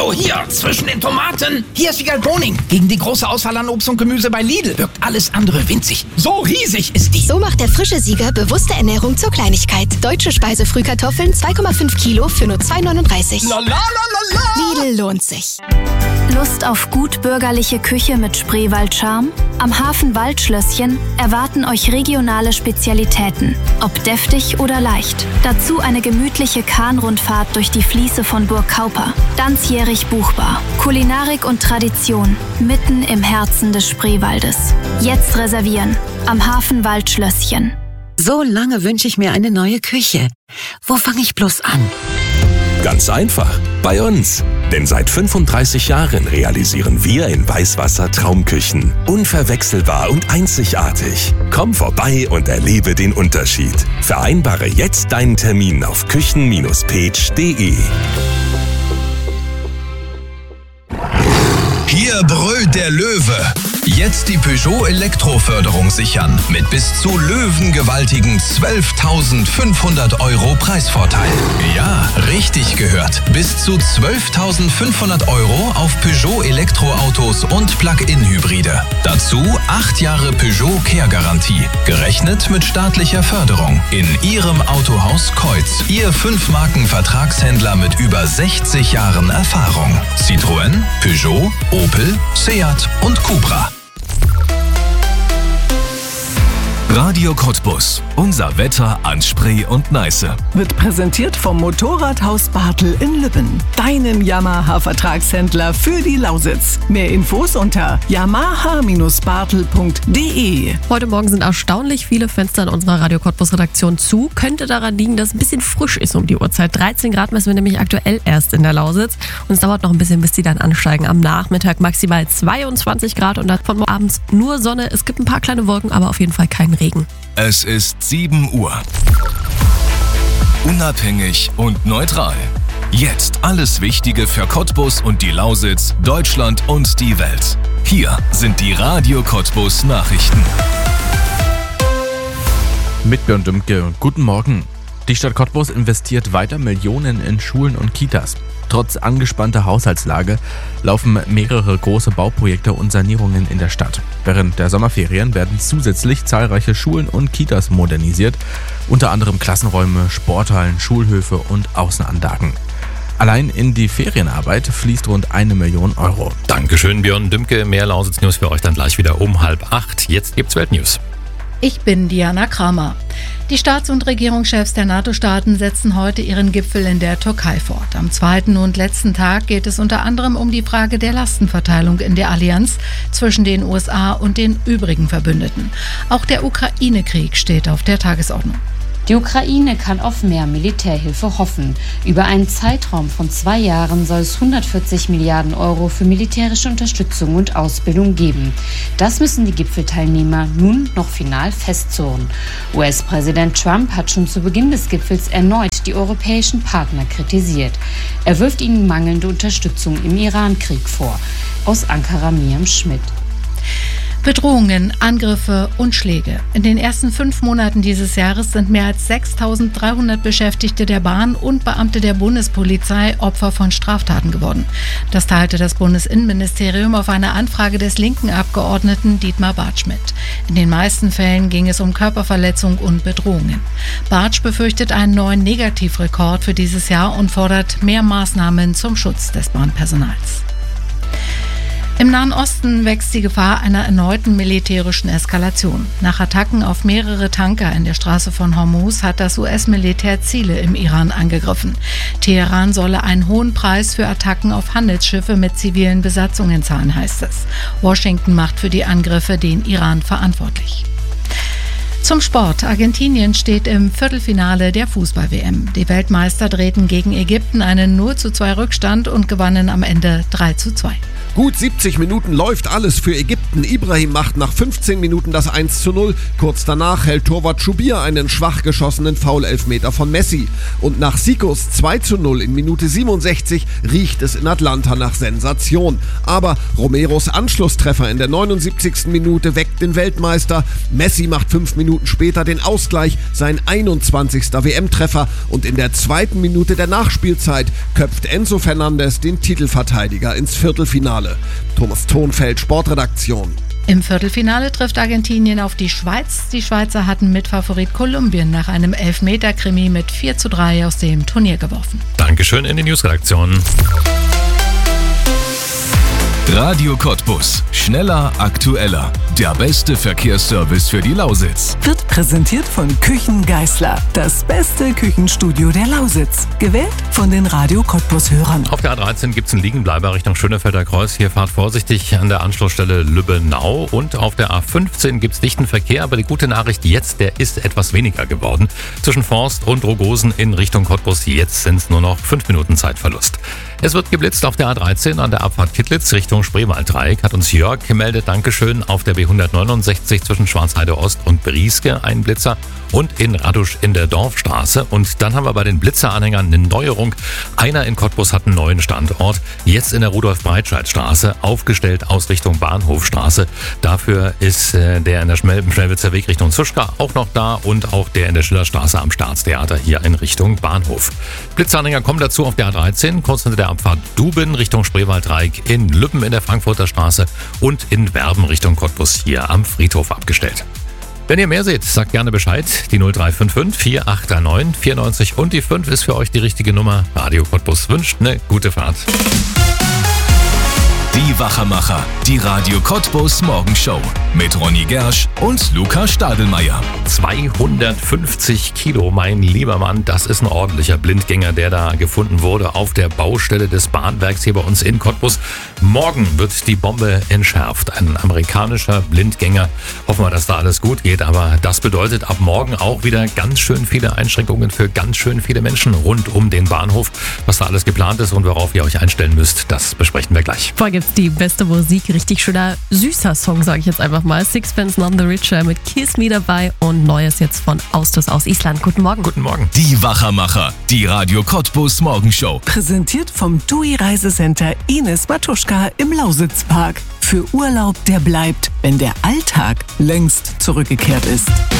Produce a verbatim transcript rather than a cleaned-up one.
So, hier, zwischen den Tomaten. Hier ist Vigal Boning. Gegen die große Auswahl an Obst und Gemüse bei Lidl wirkt alles andere winzig. So riesig ist die. So macht der frische Sieger bewusste Ernährung zur Kleinigkeit. Deutsche Speisefrühkartoffeln zwei Komma fünf Kilo für nur zwei neununddreißig. La, la, la, la, la. Lidl lohnt sich. Lust auf gut bürgerliche Küche mit Spreewald-Charme? Am Hafen Waldschlösschen erwarten euch regionale Spezialitäten, ob deftig oder leicht. Dazu eine gemütliche Kahnrundfahrt durch die Fließe von Burg Kauper. Ganzjährig buchbar. Kulinarik und Tradition mitten im Herzen des Spreewaldes. Jetzt reservieren. Am Hafen Waldschlösschen. So lange wünsche ich mir eine neue Küche. Wo fange ich bloß an? Ganz einfach, bei uns. Denn seit fünfunddreißig Jahren realisieren wir in Weißwasser Traumküchen. Unverwechselbar und einzigartig. Komm vorbei und erlebe den Unterschied. Vereinbare jetzt deinen Termin auf küchen Bindestrich page punkt de. Hier brüllt der Löwe. Jetzt die Peugeot Elektroförderung sichern. Mit bis zu löwengewaltigen zwölftausendfünfhundert Euro Preisvorteil. Ja, richtig gehört. Bis zu zwölftausendfünfhundert Euro auf Peugeot Elektroautos und Plug-in-Hybride. Dazu acht Jahre Peugeot Care-Garantie. Gerechnet mit staatlicher Förderung. In Ihrem Autohaus Keutz. Ihr Fünf-Marken-Vertragshändler mit über sechzig Jahren Erfahrung. Citroën, Peugeot, Opel, Seat und Cupra. Radio Cottbus. Unser Wetter an Spree und Neiße. Wird präsentiert vom Motorradhaus Bartel in Lübben. Deinem Yamaha-Vertragshändler für die Lausitz. Mehr Infos unter yamaha Bindestrich bartel Punkt de. Heute Morgen sind erstaunlich viele Fenster in unserer Radio Cottbus Redaktion zu. Könnte daran liegen, dass es ein bisschen frisch ist um die Uhrzeit. dreizehn Grad messen wir nämlich aktuell erst in der Lausitz. Und es dauert noch ein bisschen, bis die dann ansteigen. Am Nachmittag maximal zweiundzwanzig Grad und dann von abends nur Sonne. Es gibt ein paar kleine Wolken, aber auf jeden Fall kein Regen. Es ist sieben Uhr. Unabhängig und neutral. Jetzt alles Wichtige für Cottbus und die Lausitz, Deutschland und die Welt. Hier sind die Radio Cottbus Nachrichten. Mit Björn Dümke und guten Morgen. Die Stadt Cottbus investiert weiter Millionen in Schulen und Kitas. Trotz angespannter Haushaltslage laufen mehrere große Bauprojekte und Sanierungen in der Stadt. Während der Sommerferien werden zusätzlich zahlreiche Schulen und Kitas modernisiert, unter anderem Klassenräume, Sporthallen, Schulhöfe und Außenanlagen. Allein in die Ferienarbeit fließt rund eine Million Euro. Dankeschön, Björn Dümke. Mehr Lausitz-News für euch dann gleich wieder um halb acht. Jetzt gibt's Weltnews. Ich bin Diana Kramer. Die Staats- und Regierungschefs der NATO-Staaten setzen heute ihren Gipfel in der Türkei fort. Am zweiten und letzten Tag geht es unter anderem um die Frage der Lastenverteilung in der Allianz zwischen den U S A und den übrigen Verbündeten. Auch der Ukraine-Krieg steht auf der Tagesordnung. Die Ukraine kann auf mehr Militärhilfe hoffen. Über einen Zeitraum von zwei Jahren soll es hundertvierzig Milliarden Euro für militärische Unterstützung und Ausbildung geben. Das müssen die Gipfelteilnehmer nun noch final festzurren. U S-Präsident Trump hat schon zu Beginn des Gipfels erneut die europäischen Partner kritisiert. Er wirft ihnen mangelnde Unterstützung im Iran-Krieg vor. Aus Ankara Miriam Schmidt. Bedrohungen, Angriffe und Schläge. In den ersten fünf Monaten dieses Jahres sind mehr als sechstausenddreihundert Beschäftigte der Bahn und Beamte der Bundespolizei Opfer von Straftaten geworden. Das teilte das Bundesinnenministerium auf eine Anfrage des linken Abgeordneten Dietmar Bartsch mit. In den meisten Fällen ging es um Körperverletzung und Bedrohungen. Bartsch befürchtet einen neuen Negativrekord für dieses Jahr und fordert mehr Maßnahmen zum Schutz des Bahnpersonals. Im Nahen Osten wächst die Gefahr einer erneuten militärischen Eskalation. Nach Attacken auf mehrere Tanker in der Straße von Hormuz hat das U S-Militär Ziele im Iran angegriffen. Teheran solle einen hohen Preis für Attacken auf Handelsschiffe mit zivilen Besatzungen zahlen, heißt es. Washington macht für die Angriffe den Iran verantwortlich. Zum Sport. Argentinien steht im Viertelfinale der Fußball-W M. Die Weltmeister drehten gegen Ägypten einen null zu zwei Rückstand und gewannen am Ende drei zu zwei. Gut siebzig Minuten läuft alles für Ägypten. Ibrahim macht nach fünfzehn Minuten das eins zu null. Kurz danach hält Torwart Schubir einen schwach geschossenen Foul-Elfmeter von Messi. Und nach Sikos zwei zu null in Minute siebenundsechzig riecht es in Atlanta nach Sensation. Aber Romeros Anschlusstreffer in der neunundsiebzigsten Minute weckt den Weltmeister. Messi macht fünf Minuten Minuten später den Ausgleich, sein einundzwanzigster W M-Treffer. Und in der zweiten Minute der Nachspielzeit köpft Enzo Fernandes den Titelverteidiger ins Viertelfinale. Thomas Thonfeld, Sportredaktion. Im Viertelfinale trifft Argentinien auf die Schweiz. Die Schweizer hatten Mitfavorit Kolumbien nach einem Elfmeter-Krimi mit vier zu drei aus dem Turnier geworfen. Dankeschön in die Newsredaktion. Radio Cottbus. Schneller, aktueller. Der beste Verkehrsservice für die Lausitz. Wird präsentiert von Küchen Geisler. Das beste Küchenstudio der Lausitz. Gewählt von den Radio Cottbus-Hörern. Auf der A dreizehn gibt es einen Liegenbleiber Richtung Schönefelder Kreuz. Hier fahrt vorsichtig an der Anschlussstelle Lübbenau. Und auf der A fünfzehn gibt es dichten Verkehr. Aber die gute Nachricht jetzt, der ist etwas weniger geworden. Zwischen Forst und Rogosen in Richtung Cottbus. Jetzt sind es nur noch fünf Minuten Zeitverlust. Es wird geblitzt auf der A dreizehn an der Abfahrt Kittlitz Richtung Spreewalddreieck. Hat uns Jörg gemeldet. Dankeschön. Auf der B hundertneunundsechzig zwischen Schwarzheide Ost und Brieske ein Blitzer. Und in Radusch in der Dorfstraße. Und dann haben wir bei den Blitzeranhängern eine Neuerung. Einer in Cottbus hat einen neuen Standort. Jetzt in der Rudolf-Breitscheid-Straße, aufgestellt aus Richtung Bahnhofstraße. Dafür ist äh, der in der Schnellwitzer Weg Richtung Zuschka auch noch da. Und auch der in der Schillerstraße am Staatstheater hier in Richtung Bahnhof. Blitzeranhänger kommen dazu auf der A dreizehn, kurz hinter der Abfahrt Duben Richtung Spreewalddreieck, in Lübben in der Frankfurter Straße und in Werben Richtung Cottbus hier am Friedhof abgestellt. Wenn ihr mehr seht, sagt gerne Bescheid. Die null drei fünf fünf vier acht neun vier neun und die fünf ist für euch die richtige Nummer. Radio Cottbus wünscht eine gute Fahrt. Die Wachermacher, die Radio Cottbus Morgenshow mit Ronny Gersch und Luca Stadelmeier. zweihundertfünfzig Kilo, mein lieber Mann, das ist ein ordentlicher Blindgänger, der da gefunden wurde auf der Baustelle des Bahnwerks hier bei uns in Cottbus. Morgen wird die Bombe entschärft. Ein amerikanischer Blindgänger. Hoffen wir, dass da alles gut geht, aber das bedeutet ab morgen auch wieder ganz schön viele Einschränkungen für ganz schön viele Menschen rund um den Bahnhof. Was da alles geplant ist und worauf ihr euch einstellen müsst, das besprechen wir gleich. Vorher gibt's die beste Musik, richtig schöner, süßer Song, sage ich jetzt einfach mal. Sixpence None the Richer mit Kiss Me dabei und Neues jetzt von Austus aus Island. Guten Morgen. Guten Morgen. Die Wachermacher, die Radio Cottbus Morgenshow. Präsentiert vom T U I Reisecenter Ines Matuschka im Lausitzpark. Für Urlaub, der bleibt, wenn der Alltag längst zurückgekehrt ist.